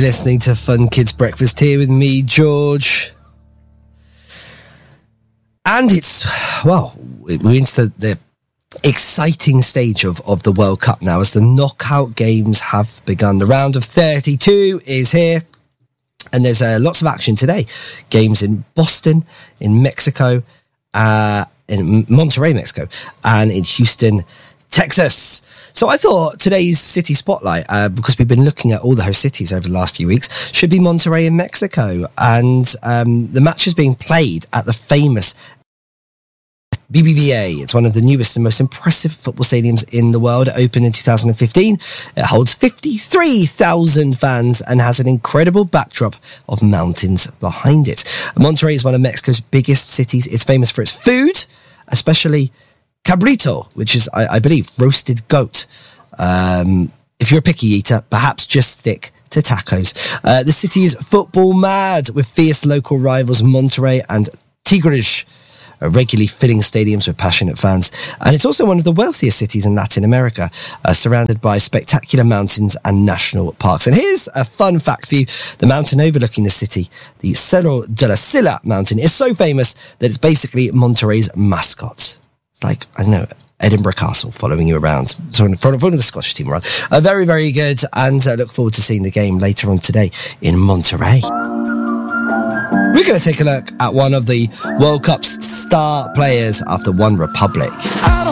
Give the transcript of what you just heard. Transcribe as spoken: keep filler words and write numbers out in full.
You're listening to Fun Kids Breakfast here with me, George. And it's, well, we're into the, the exciting stage of, of the World Cup now as the knockout games have begun. The round of thirty-two is here. And there's uh, lots of action today. Games in Boston, in Mexico, uh, in Monterrey, Mexico, and in Houston, Texas. So I thought today's city spotlight, uh, because we've been looking at all the host cities over the last few weeks, should be Monterrey in Mexico. And um, the match is being played at the famous B B V A. It's one of the newest and most impressive football stadiums in the world. It opened in two thousand fifteen. It holds fifty-three thousand fans and has an incredible backdrop of mountains behind it. Monterrey is one of Mexico's biggest cities. It's famous for its food, especially cabrito, which is, I, I believe, roasted goat. Um, if you're a picky eater, perhaps just stick to tacos. Uh, the city is football mad with fierce local rivals Monterrey and Tigres, regularly filling stadiums with passionate fans. And it's also one of the wealthiest cities in Latin America, uh, surrounded by spectacular mountains and national parks. And here's a fun fact for you. The mountain overlooking the city, the Cerro de la Silla mountain, is so famous that it's basically Monterrey's mascot. It's like, I don't know, Edinburgh Castle following you around. So in front of one of the Scottish team, right? Uh, very, very good. And I uh, look forward to seeing the game later on today in Monterrey. We're going to take a look at one of the World Cup's star players after One Republic.